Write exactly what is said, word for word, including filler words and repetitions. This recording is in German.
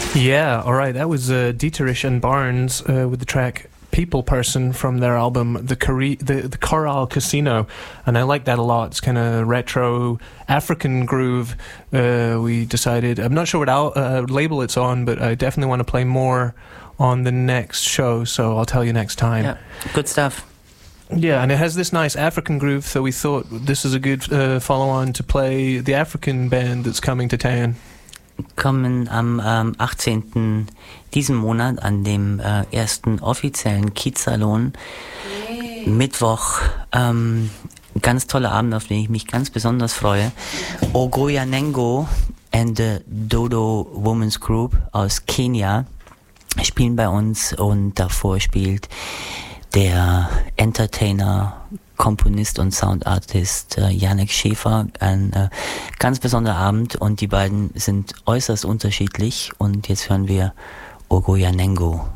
Yeah, all right. That was uh, Dieterich and Barnes uh, with the track People Person from their album The, Cori- the, the Coral Casino. And I like that a lot. It's kind of retro African groove. Uh, we decided, I'm not sure what al- uh, label it's on, but I definitely want to play more on the next show, so I'll tell you next time. Yeah, good stuff. Yeah, and it has this nice African groove, so we thought this is a good uh, follow-on to play the African band that's coming to town. Kommen am ähm, achtzehnten diesen Monat an dem äh, ersten offiziellen Kiez-Salon. Yeah. Mittwoch. Ähm, ganz toller Abend, auf den ich mich ganz besonders freue. Ogoyanengo and the Dodo Women's Group aus Kenia spielen bei uns und davor spielt der Entertainer, Komponist und Soundartist äh, Janek Schäfer. Ein äh, ganz besonderer Abend und die beiden sind äußerst unterschiedlich und jetzt hören wir Ogoyanengo.